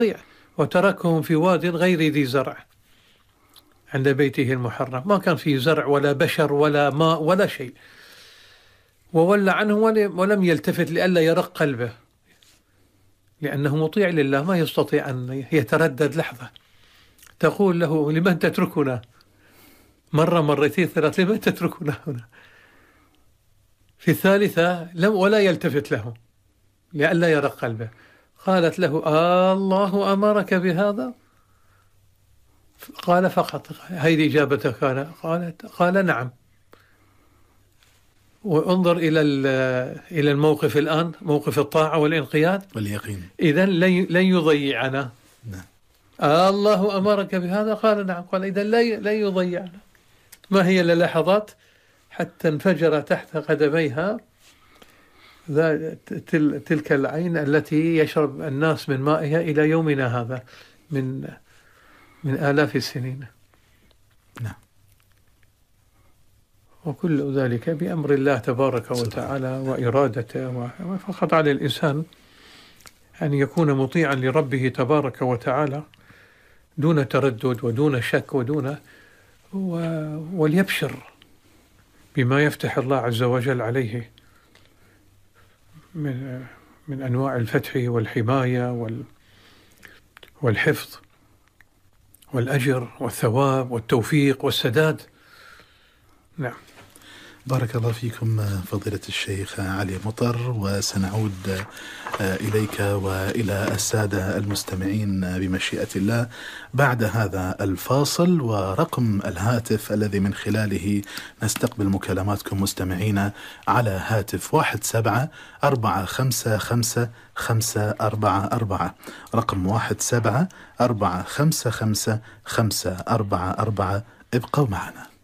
وتركهم في واد غير ذي زرع عند بيته المحرم، ما كان فيه زرع ولا بشر ولا ماء ولا شيء، وولى عنه ولم يلتفت لئلا يرق قلبه، لأنه مطيع لله، ما يستطيع أن يتردد لحظة. تقول له: لمن تتركنا؟ مرة مرتين ثلاث: لمن تتركنا هنا؟ في الثالثة ولا يلتفت له لئلا يرق قلبه. قالت له: الله أمرك بهذا؟ قال: فقط. هذه إجابته. قال: نعم. وانظر إلى الموقف الآن، موقف الطاعة والانقياد واليقين. إذن لن يضيعنا. نعم. الله أمرك بهذا؟ قال: نعم. قال: إذن لن يضيعنا. ما هي للحظات حتى انفجر تحت قدميها تلك العين التي يشرب الناس من مائها إلى يومنا هذا من آلاف السنين. نعم. وكل ذلك بأمر الله تبارك وتعالى وإرادته. فقط على الإنسان أن يكون مطيعا لربه تبارك وتعالى دون تردد ودون شك وليبشر بما يفتح الله عز وجل عليه من أنواع الفتح والحماية والحفظ والأجر والثواب والتوفيق والسداد. نعم. بارك الله فيكم فضيلة الشيخ علي مطر، وسنعود إليك وإلى السادة المستمعين بمشيئة الله بعد هذا الفاصل. ورقم الهاتف الذي من خلاله نستقبل مكالماتكم مستمعين على هاتف 17455544، رقم 17455544. ابقوا معنا.